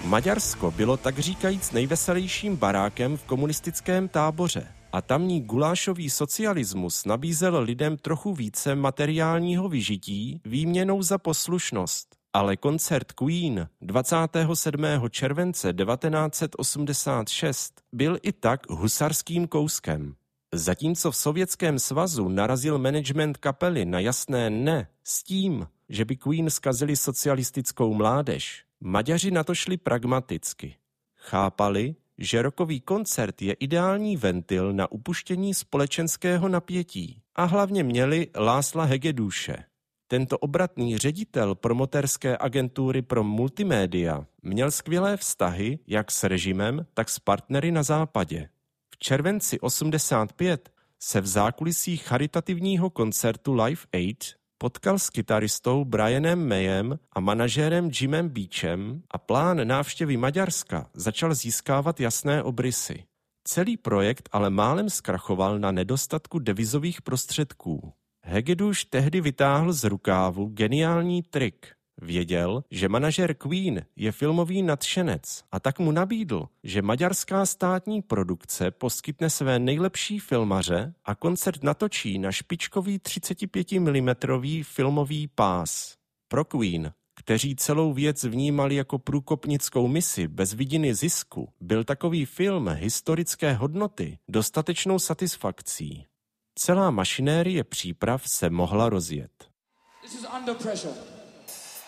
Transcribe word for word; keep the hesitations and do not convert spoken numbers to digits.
Maďarsko bylo tak říkajíc nejveselějším barákem v komunistickém táboře a tamní gulášový socialismus nabízel lidem trochu více materiálního vyžití výměnou za poslušnost. Ale koncert Queen dvacátého sedmého července devatenáct set osmdesát šest byl i tak husarským kouskem. Zatímco v Sovětském svazu narazil management kapely na jasné ne s tím, že by Queen zkazili socialistickou mládež, Maďaři na to šli pragmaticky. Chápali, že rockový koncert je ideální ventil na upuštění společenského napětí a hlavně měli Lászla Hegedüše. Tento obratný ředitel promotérské agentury pro multimédia měl skvělé vztahy jak s režimem, tak s partnery na západě. V červenci osmdesát pět se v zákulisích charitativního koncertu Live Aid potkal s kytaristou Brianem Mayem a manažérem Jimem Beachem a plán návštěvy Maďarska začal získávat jasné obrysy. Celý projekt ale málem zkrachoval na nedostatku devizových prostředků. Hegedüš tehdy vytáhl z rukávu geniální trik. Věděl, že manažer Queen je filmový nadšenec a tak mu nabídl, že maďarská státní produkce poskytne své nejlepší filmaře a koncert natočí na špičkový třicet pět milimetrů filmový pás. Pro Queen, kteří celou věc vnímali jako průkopnickou misi bez vidiny zisku, byl takový film historické hodnoty dostatečnou satisfakcí. Celá mašinérie příprav se mohla rozjet. This is Under Pressure.